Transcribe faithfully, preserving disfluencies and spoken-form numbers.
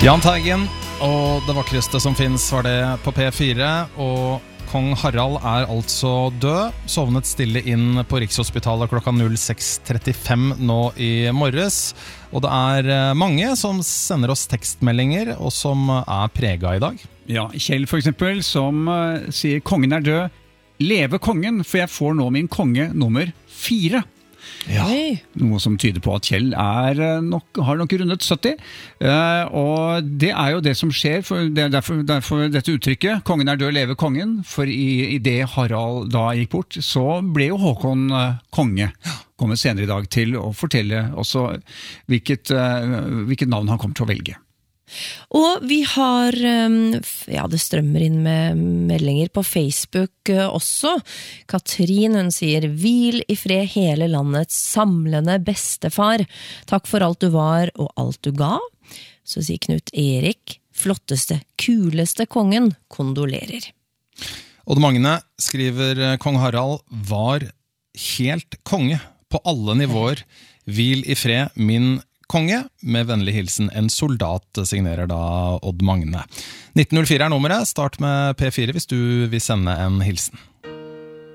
Jahn Teigen, og det vakreste som finnes var det på P fire, og kong Harald er altså død, sovnet stille inn på Rikshospitalet klokka seks trettifem nå i morges, og det er mange som sender oss tekstmeldinger, og som er preget i dag. Ja, Kjell for eksempel, som uh, sier kongen er død, leve kongen, for jeg får nå min konge nummer fire. Ja. Noe som tyder på at Kjell er nok, har nok rundet sytti, uh, og det er jo det som skjer, for det er derfor, derfor dette uttrykket, kongen er død, leve kongen, for i, i det Harald da gikk bort, så ble jo Håkon uh, konge, kommer senere i dag til å fortelle også hvilket, uh, hvilket navn han kommer til å velge. Og vi har, ja det strømmer inn med meldinger på Facebook også. Katrin, hun sier, hvil i fred hele landets samlende bestefar. Takk for alt du var og alt du ga. Så sier Knut Erik, flotteste, kuleste kongen, kondolerer. Odd Magne skriver, kong Harald var helt konge på alle nivåer. Hvil i fred, min konge, med vennlig hilsen en soldat, signerer da Odd Magne. nitten null fire er nummeret, start med P fire hvis du vil sende en hilsen.